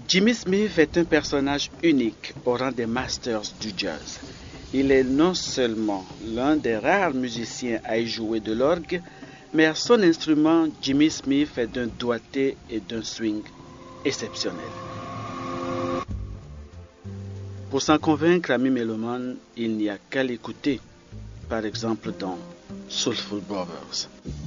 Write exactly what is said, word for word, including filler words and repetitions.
Jimmy Smith est un personnage unique au rang des masters du jazz. Il est non seulement l'un des rares musiciens à y jouer de l'orgue, mais à son instrument, Jimmy Smith est d'un doigté et d'un swing exceptionnel. Pour s'en convaincre, ami mélomane, il n'y a qu'à l'écouter, par exemple dans Soulful Brothers.